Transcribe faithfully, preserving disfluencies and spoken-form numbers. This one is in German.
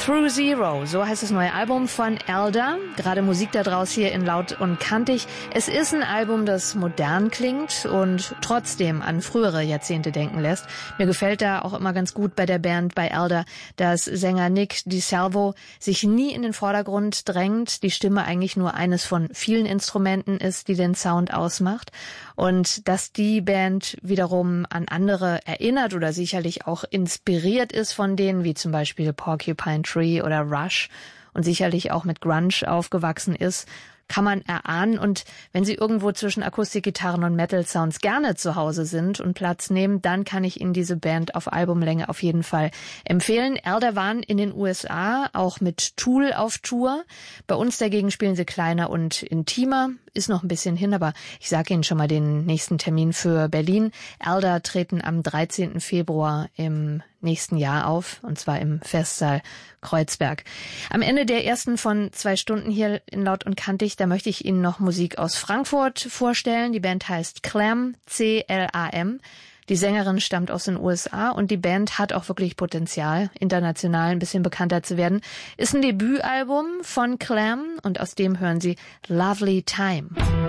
True Zero, so heißt das neue Album von Elder. Gerade Musik da draus hier in Laut und Kantig. Es ist ein Album, das modern klingt und trotzdem an frühere Jahrzehnte denken lässt. Mir gefällt da auch immer ganz gut bei der Band, bei Elder, dass Sänger Nick DiSalvo sich nie in den Vordergrund drängt, die Stimme eigentlich nur eines von vielen Instrumenten ist, die den Sound ausmacht. Und dass die Band wiederum an andere erinnert oder sicherlich auch inspiriert ist von denen, wie zum Beispiel Porcupine Tree oder Rush und sicherlich auch mit Grunge aufgewachsen ist, kann man erahnen. Und wenn Sie irgendwo zwischen Akustikgitarren und Metal-Sounds gerne zu Hause sind und Platz nehmen, dann kann ich Ihnen diese Band auf Albumlänge auf jeden Fall empfehlen. Elder waren in den U S A auch mit Tool auf Tour. Bei uns dagegen spielen sie kleiner und intimer. Ist noch ein bisschen hin, aber ich sage Ihnen schon mal den nächsten Termin für Berlin. Elder treten am dreizehnten Februar im nächsten Jahr auf, und zwar im Festsaal Kreuzberg. Am Ende der ersten von zwei Stunden hier in Laut und Kantig, da möchte ich Ihnen noch Musik aus Frankfurt vorstellen. Die Band heißt Clam, C L A M. Die Sängerin stammt aus den U S A und die Band hat auch wirklich Potenzial, international ein bisschen bekannter zu werden. Ist ein Debütalbum von Clam und aus dem hören Sie Lovely Time.